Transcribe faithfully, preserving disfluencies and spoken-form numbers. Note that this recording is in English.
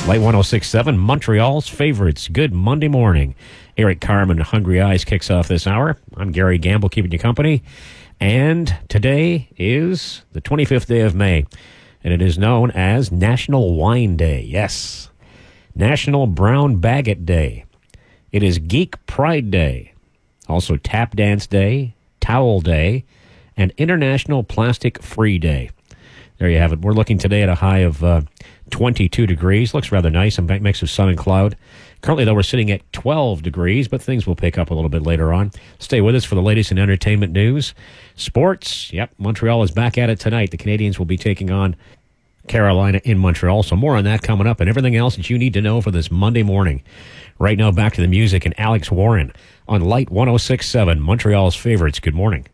Light one oh six point seven, Montreal's favorites. Good Monday morning. Eric Carmen, Hungry Eyes, kicks off this hour. I'm Gary Gamble, keeping you company. And today is the twenty-fifth day of May, and it is known as National Wine Day. Yes. National Brown Baguette Day. It is Geek Pride Day. Also Tap Dance Day, Towel Day, and International Plastic Free Day. There you have it. We're looking today at a high of uh, twenty-two degrees. Looks rather nice. A mix of sun and cloud. Currently, though, we're sitting at twelve degrees, but things will pick up a little bit later on. Stay with us for the latest in entertainment news. Sports. Yep, Montreal is back at it tonight. The Canadiens will be taking on Carolina in Montreal. So more on that coming up and everything else that you need to know for this Monday morning. Right now, back to the music and Alex Warren on Light one oh six point seven, Montreal's favorites. Good morning.